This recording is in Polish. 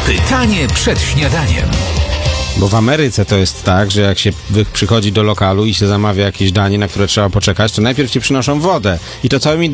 Pytanie przed śniadaniem. Bo w Ameryce to jest tak, że jak się przychodzi do lokalu i się zamawia jakieś danie, na które trzeba poczekać, to najpierw ci przynoszą wodę. I to całymi